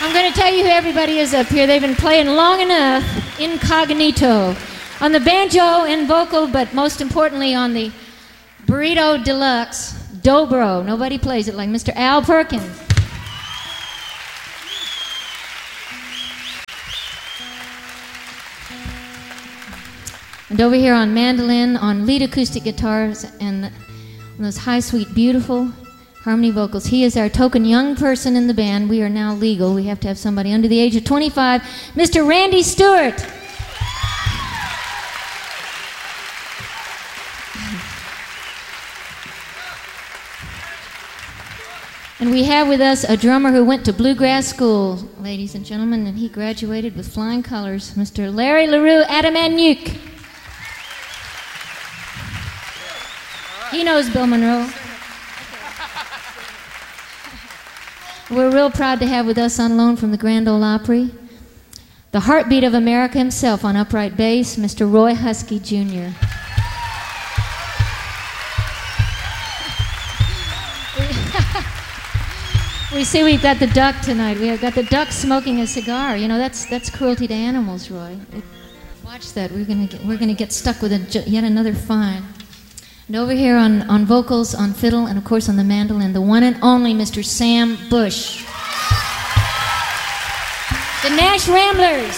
I'm going to tell you who everybody is up here. They've been playing long enough, incognito. On the banjo and vocal, but most importantly on the Burrito Deluxe, dobro. Nobody plays it like Mr. Al Perkins. And over here on mandolin, on lead acoustic guitars, and those high, sweet, beautiful harmony vocals. He is our token young person in the band. We are now legal. We have to have somebody under the age of 25. Mr. Randy Stewart. And we have with us a drummer who went to bluegrass school, ladies and gentlemen, and he graduated with flying colors, Mr. Larry LaRue Adamanyuk. He knows Bill Monroe. We're real proud to have with us on loan from the Grand Ole Opry, the heartbeat of America himself on upright bass, Mr. Roy Husky Jr. We see we've got the duck tonight. We have got the duck smoking a cigar. You know, that's cruelty to animals, Roy. Watch that. We're gonna get stuck with yet another fine. And over here on vocals, on fiddle, and of course on the mandolin, the one and only Mr. Sam Bush. The Nash Ramblers.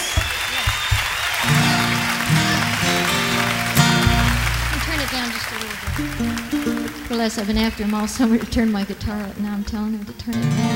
Turn it down just a little bit. For less, I've been after him all summer to turn my guitar up. Now I'm telling him to turn it down.